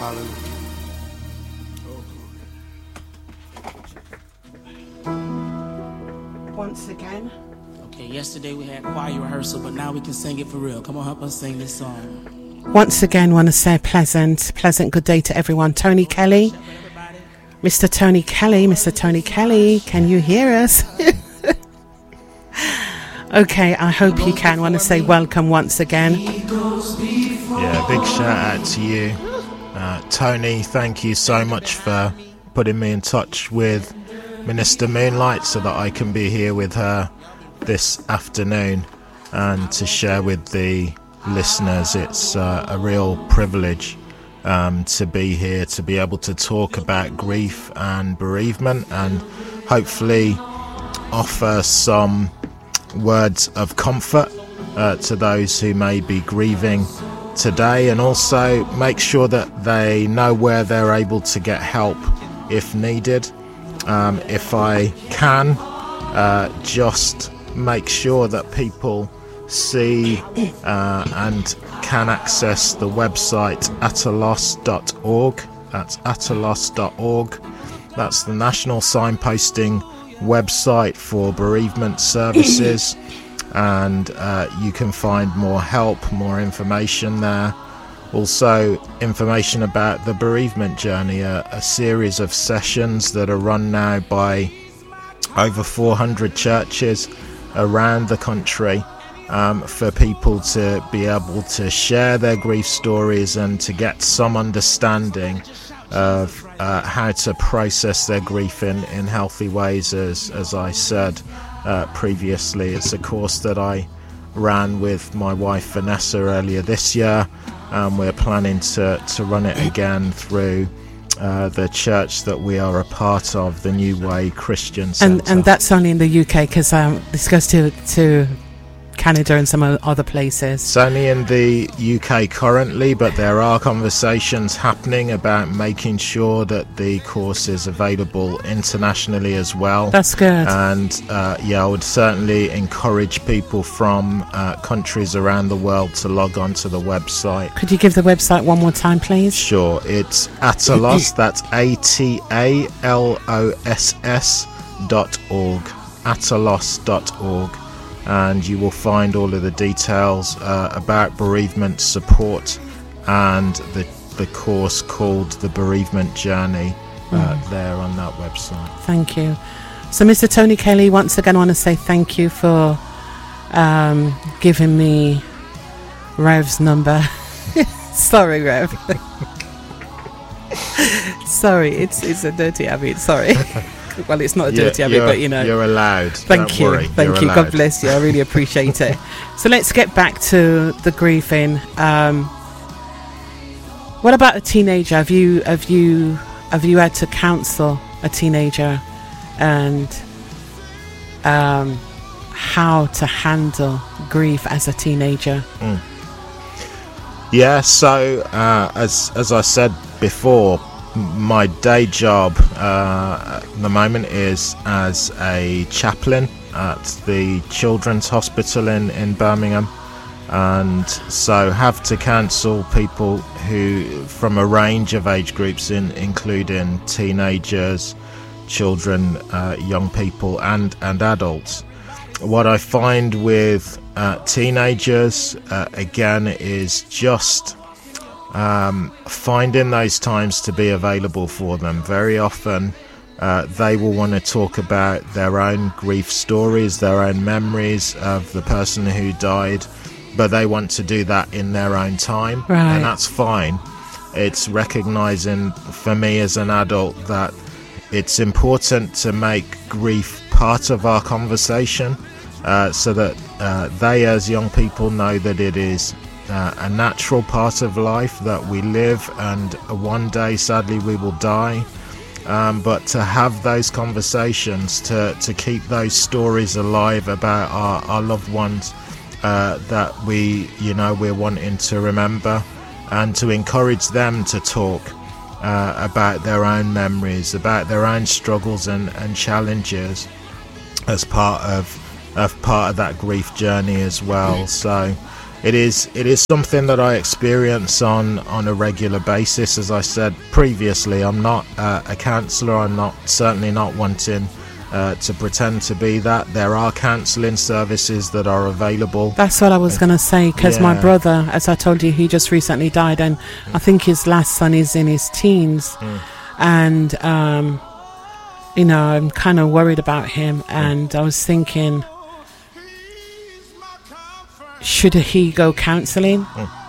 Hallelujah. Once again. Okay, yesterday we had choir rehearsal, but now we can sing it for real. Come on, help us sing this song. Once again, want to say pleasant good day to everyone. Tony Kelly, Mr. Tony Kelly, can you hear us? Okay, I hope you can. Want to say welcome once again. Yeah, big shout out to you, Tony. Thank you so much for putting me in touch with Minister Moonlight so that I can be here with her this afternoon and to share with the listeners. It's a real privilege to be here, to be able to talk about grief and bereavement and hopefully offer some words of comfort to those who may be grieving today, and also make sure that they know where they're able to get help if needed. If I can, just make sure that people see and can access the website atalos.org. That's atalos.org. That's the national signposting website for bereavement services, and you can find more help, more information there. Also information about the bereavement journey, a series of sessions that are run now by over 400 churches around the country for people to be able to share their grief stories and to get some understanding of how to process their grief in healthy ways. As I said previously, it's a course that I ran with my wife Vanessa earlier this year. We're planning to run it again through the church that we are a part of, the New Way Christian Centre. And that's only in the UK, because this goes to Canada and some other places. It's only in the UK currently, but there are conversations happening about making sure that the course is available internationally as well. That's good. And I would certainly encourage people from countries around the world to log on to the website. Could you give the website one more time, please? Sure, it's Atalos, that's ATALOSS.org, atalos.org. And you will find all of the details about bereavement support and the course called The Bereavement Journey there on that website. Thank you. So, Mr. Tony Kelly, once again, I want to say thank you for giving me Rev's number. Sorry, Rev. Sorry, it's a dirty habit. Sorry. Well, it's not a dirty habit, but you're allowed. Thank you. God bless you. I really appreciate it. So let's get back to the grieving. What about a teenager? Have you had to counsel a teenager and how to handle grief as a teenager? Yeah. So as I said before, my day job at the moment is as a chaplain at the Children's Hospital in Birmingham, and so have to counsel people who from a range of age groups, including teenagers, children, young people and adults. What I find with teenagers again is just finding those times to be available for them. Very often they will want to talk about their own grief stories, their own memories of the person who died, but they want to do that in their own time. Right. And that's fine. It's recognizing for me as an adult that it's important to make grief part of our conversation, so that they as young people know that it is a natural part of life, that we live and one day sadly we will die, but to have those conversations, to keep those stories alive about our loved ones that we're wanting to remember, and to encourage them to talk about their own memories, about their own struggles and challenges as part of that grief journey as well. So it is something that I experience on a regular basis. As I said previously, I'm not a counsellor. I'm certainly not wanting to pretend to be that. There are counselling services that are available. That's what I was going to say, because my brother, as I told you, he just recently died, and I think his last son is in his teens. And you know, I'm kind of worried about him, and I was thinking, should he go counselling?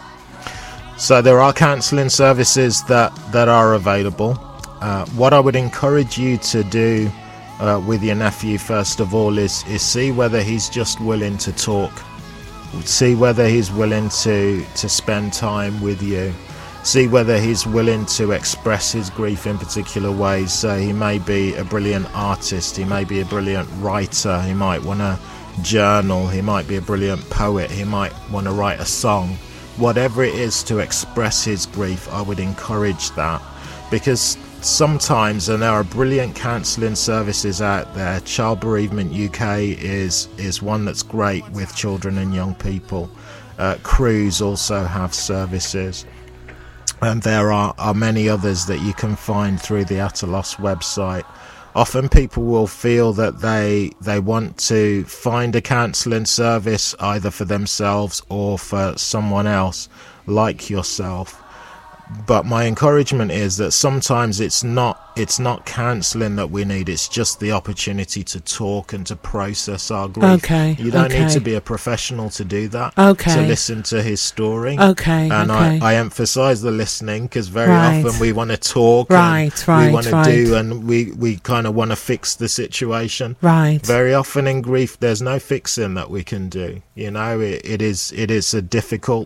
So there are counselling services that are available. What I would encourage you to do with your nephew, first of all, is see whether he's just willing to talk. See whether he's willing to spend time with you. See whether he's willing to express his grief in particular ways. So he may be a brilliant artist, he may be a brilliant writer, he might want to journal, he might be a brilliant poet, he might want to write a song. Whatever it is to express his grief, I would encourage that, because sometimes, and there are brilliant counselling services out there. Child Bereavement UK is one that's great with children and young people. Cruise also have services, and there are many others that you can find through the Atalos website. Often people will feel that they want to find a counselling service either for themselves or for someone else like yourself. But my encouragement is that sometimes it's not counselling that we need. It's just the opportunity to talk and to process our grief. Okay. You don't need to be a professional to do that. Okay. To listen to his story. Okay. And I emphasise the listening, because very often we want to talk. We want to do, and we kind of want to fix the situation. Right. Very often in grief, there's no fixing that we can do. You know, it is a difficult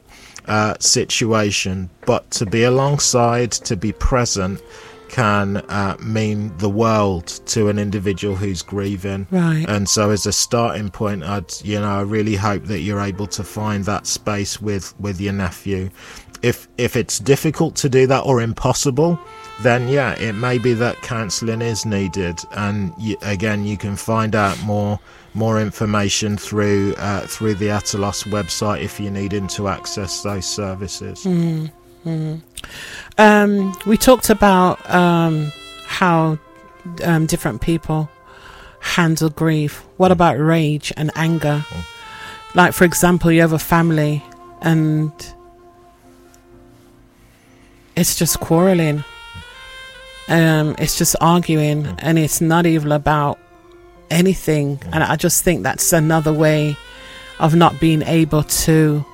situation, but to be alongside, to be present, can mean the world to an individual who's grieving. Right. And so as a starting point, I really hope that you're able to find that space with your nephew. If it's difficult to do that or impossible, then it may be that counselling is needed. And again, you can find out more information through the Atalos website if you're needing to access those services. We talked about how different people handle grief. What about rage and anger? Like, for example, you have a family and it's just quarreling. It's just arguing, and it's not even about anything. And I just think that's another way of not being able to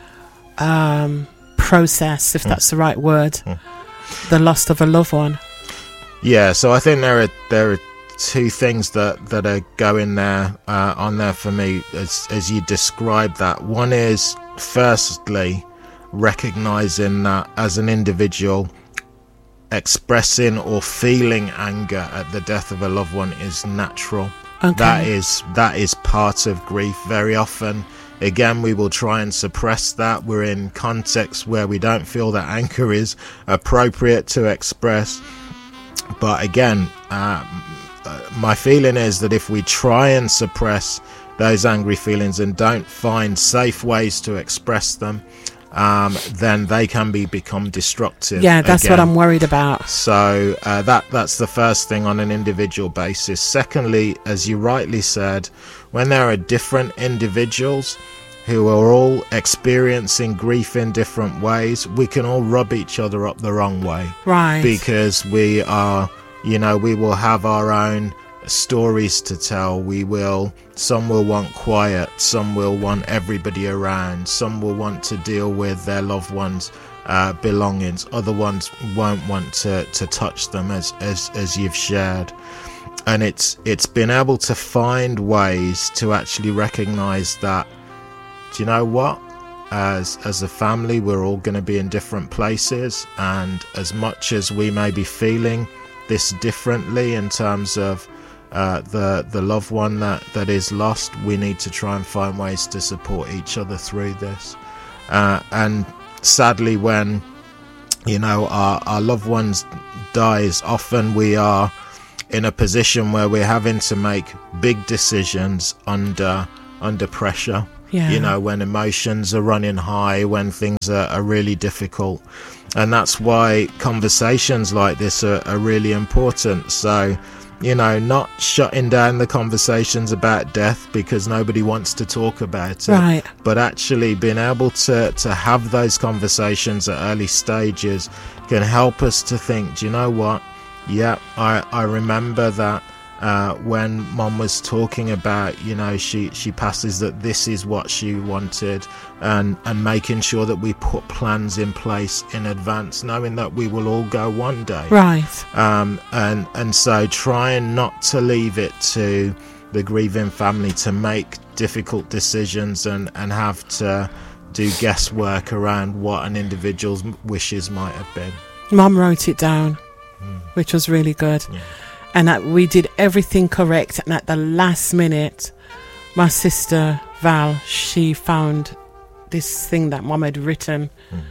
process, if that's the right word, the loss of a loved one. Yeah, so I think there are two things that are going there on there for me as you describe that. One is, firstly, recognizing that as an individual, expressing or feeling anger at the death of a loved one is natural. Okay. That is part of grief. Very often, again, we will try and suppress that. We're in contexts where we don't feel that anger is appropriate to express. But again, my feeling is that if we try and suppress those angry feelings and don't find safe ways to express them, then they can become destructive. Yeah, that's what I'm worried about. So that's the first thing on an individual basis. Secondly, as you rightly said, when there are different individuals who are all experiencing grief in different ways, we can all rub each other up the wrong way. Right. Because we will have our own stories to tell. Some will want quiet, some will want everybody around, some will want to deal with their loved ones' belongings, other ones won't want to touch them, as you've shared. And it's been able to find ways to actually recognize that, do you know what, as a family, we're all going to be in different places, and as much as we may be feeling this differently in terms of the loved one that is lost, we need to try and find ways to support each other through this. And sadly, when our loved ones dies, often we are in a position where we're having to make big decisions under pressure. you know, when emotions are running high, when things are really difficult. And that's why conversations like this are really important. So, you know, not shutting down the conversations about death because nobody wants to talk about it, right, but actually being able to have those conversations at early stages can help us to think, do you know what? Yeah, I remember that when Mom was talking about, you know, she passes, that this is what she wanted, and making sure that we put plans in place in advance, knowing that we will all go one day. Right. And so trying not to leave it to the grieving family to make difficult decisions and have to do guesswork around what an individual's wishes might have been. Mum wrote it down, which was really good. Yeah. And that we did everything correct. And at the last minute, my sister Val, she found this thing that Mum had written,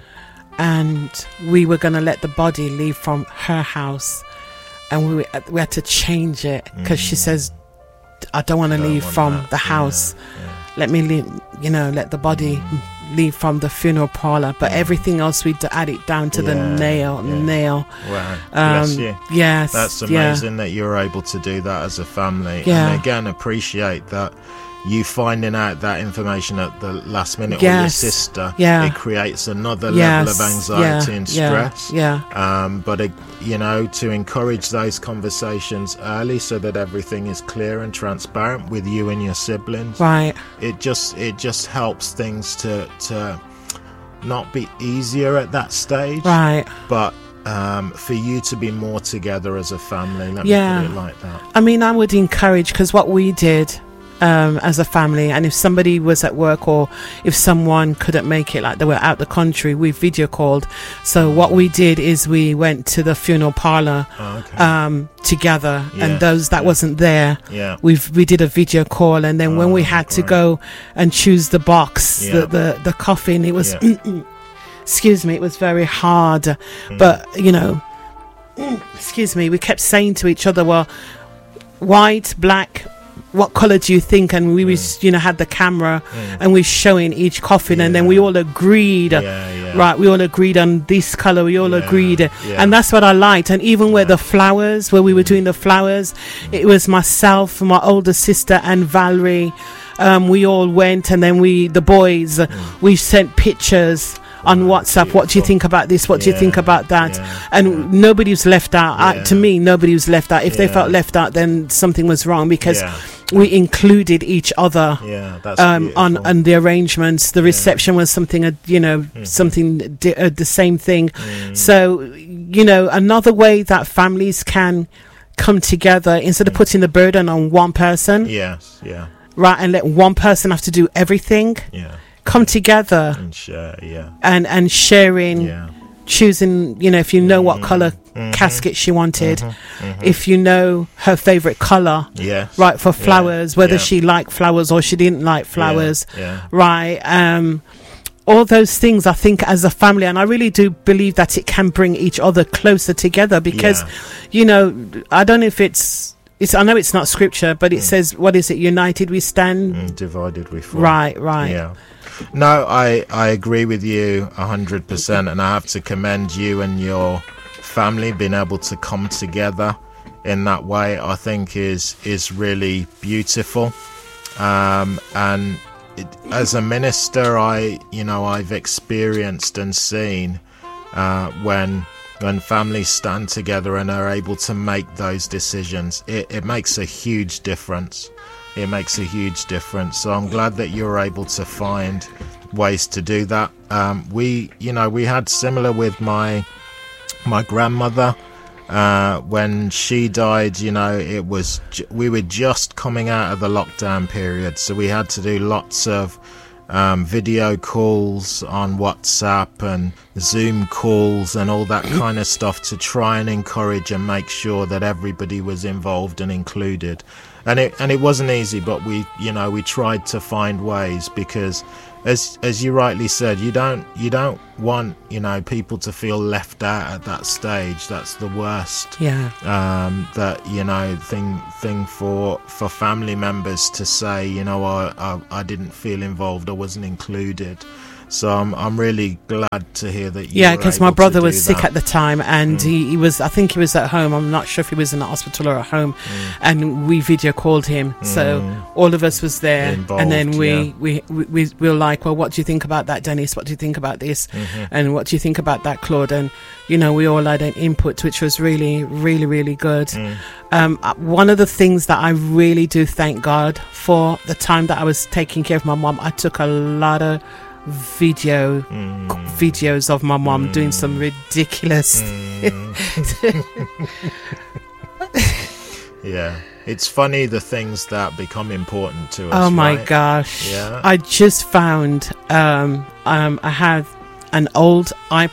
and we were going to let the body leave from her house, and we had to change it because she says, I don't want to leave from the house. Let me leave, you know, let the body leave from the funeral parlor, but everything else we add it down to the nail. Wow. Bless you. Yes, that's amazing that you're able to do that as a family. And again, appreciate that you finding out that information at the last minute, or your sister, it creates another level of anxiety and stress. But you know, to encourage those conversations early so that everything is clear and transparent with you and your siblings, right, it just helps things to not be easier at that stage, right, but for you to be more together as a family. Let me put it like that. I mean, I would encourage, because what we did as a family, and if somebody was at work or if someone couldn't make it, like they were out the country, we video called. So what we did is we went to the funeral parlor together, and those that wasn't there, we did a video call. And then when we had to go and choose the box, the coffin, it was excuse me, it was very hard, but you know, excuse me, we kept saying to each other, well, white, black, what color do you think? And we was, you know, had the camera and we're showing each coffin, and then we all agreed, right, we all agreed on this color, we all agreed, and that's what I liked. And even where the flowers, where we were doing the flowers, it was myself, my older sister, and Valerie. We all went, and then the boys, we sent pictures on WhatsApp. What do you think about this? What do you think about that? And nobody was left out. To me, nobody was left out. If they felt left out, then something was wrong, because we included each other on the arrangements. The reception was something, you know, something the same thing. So, you know, another way that families can come together, instead of putting the burden on one person, right, and let one person have to do everything, come together and share, and sharing, choosing, you know, if you know what color casket she wanted, if you know her favorite color, right, for flowers, whether she liked flowers or she didn't like flowers, right, all those things, I think, as a family. And I really do believe that it can bring each other closer together, because you know, I don't know if it's I know it's not scripture, but it says, what is it, united we stand, divided we fall. Right. No, I agree with you 100%, and I have to commend you and your family being able to come together in that way. I think is really beautiful. And as a minister, I've experienced and seen when families stand together and are able to make those decisions, it makes a huge difference. It makes a huge difference. So I'm glad that you're able to find ways to do that. We had similar with my grandmother. When she died, you know, we were just coming out of the lockdown period, so we had to do lots of video calls on WhatsApp and Zoom calls and all that kind of stuff to try and encourage and make sure that everybody was involved and included. And it wasn't easy, but we tried to find ways, because as you rightly said, you don't want, you know, people to feel left out at that stage. That's the worst. Yeah. That, you know, thing for family members to say, you know, I didn't feel involved, I wasn't included. So I'm really glad to hear that you Yeah, because my brother was that. sick at the time, and he was, I think he was at home. I'm not sure if he was in the hospital or at home. And we video called him. So all of us was there. Involved, and then we were like, well, what do you think about that, Dennis? What do you think about this? And what do you think about that, Claude? And, you know, we all had an input, which was really, really, really good. One of the things that I really do thank God for, the time that I was taking care of my mom, I took a lot of videos of my mom doing some ridiculous Yeah, it's funny the things that become important to us. Oh my right? gosh. Yeah. I just found I had an old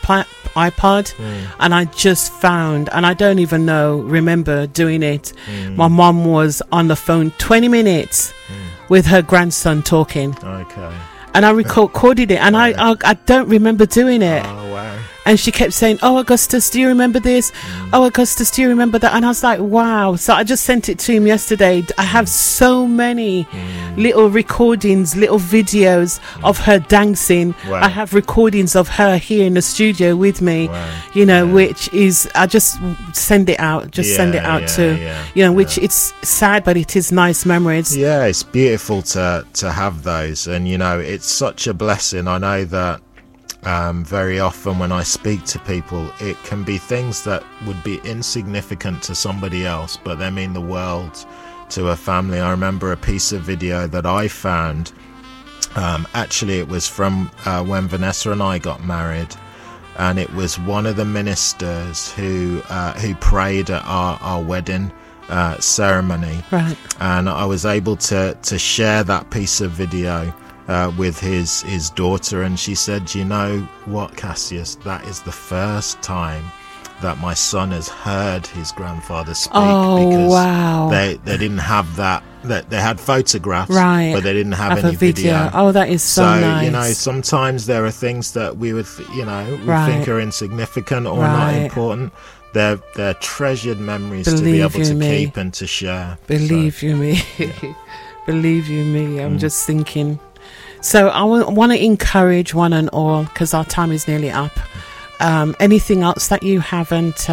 iPod and I just found, and I don't even remember doing it, my mom was on the phone 20 minutes with her grandson talking. Okay. And I recorded it, and I don't remember doing it. Oh, wow. And she kept saying, "Oh, Augustus, do you remember this? Oh, Augustus, do you remember that?" And I was like, wow. So I just sent it to him yesterday. I have so many little recordings, little videos of her dancing. Wow. I have recordings of her here in the studio with me, you know, which is, I just send it out, send it out you know, which it's sad, but it is nice memories. Yeah, it's beautiful to have those. And, you know, it's such a blessing. I know that very often when I speak to people, it can be things that would be insignificant to somebody else, but they mean the world to a family. I remember a piece of video that I found. Actually, it was from when Vanessa and I got married, and it was one of the ministers who prayed at our wedding ceremony. Right. And I was able to share that piece of video with his daughter, and she said, "You know what, Cassius, that is the first time that my son has heard his grandfather speak." Because wow. They didn't have that they had photographs, right, but they didn't have any a video. Oh, that is so nice. You know, sometimes there are things that we would right. think are insignificant or right. not important. They're treasured memories to be able to keep and to share. Believe you me. Believe you me. I'm just thinking. So I want to encourage one and all, because our time is nearly up. Anything else that you haven't?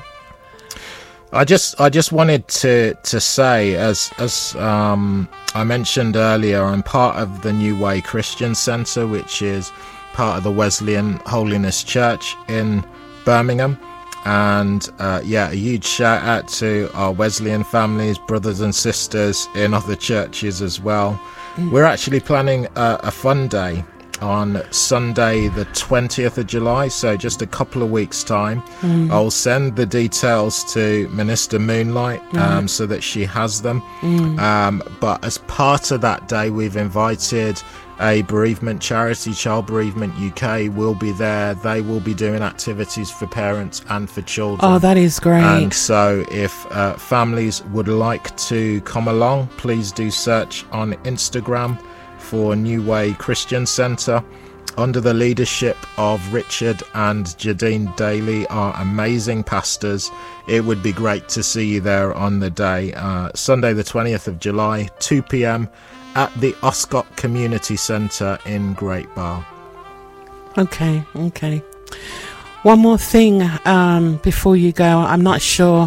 I just wanted to say, as I mentioned earlier, I'm part of the New Way Christian Centre, which is part of the Wesleyan Holiness Church in Birmingham. And a huge shout out to our Wesleyan families, brothers and sisters in other churches as well. We're actually planning a fun day on Sunday the 20th of July, so just a couple of weeks time. I'll send the details to Minister Moonlight so that she has them. But as part of that day, we've invited a bereavement charity, Child Bereavement UK will be there. They will be doing activities for parents and for children. Oh, that is great. And so if families would like to come along, please do search on Instagram for New Way Christian Centre under the leadership of Richard and Jadine Daly, our amazing pastors. It would be great to see you there on the day, Sunday the 20th of July, 2 p.m. at the Oscott Community Centre in Great Barr. Okay. One more thing before you go. I'm not sure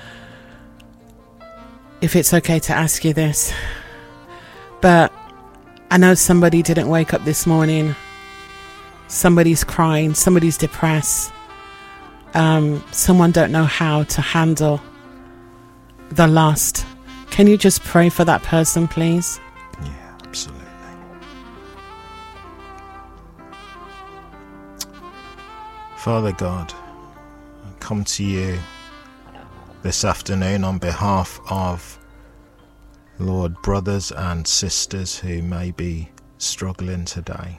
if it's okay to ask you this, but I know somebody didn't wake up this morning. Somebody's crying, somebody's depressed. Someone don't know how to handle the loss. Can you just pray for that person, please? Yeah, absolutely. Father God, I come to you this afternoon on behalf of, Lord, brothers and sisters who may be struggling today.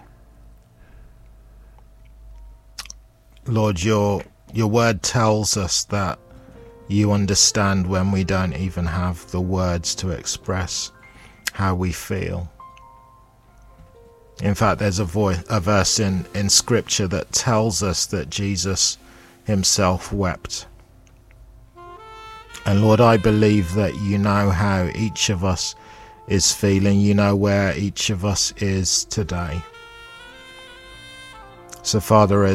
Lord, your word tells us that you understand when we don't even have the words to express how we feel. In fact, there's a verse in Scripture that tells us that Jesus himself wept. And Lord, I believe that you know how each of us is feeling. You know where each of us is today. So Father,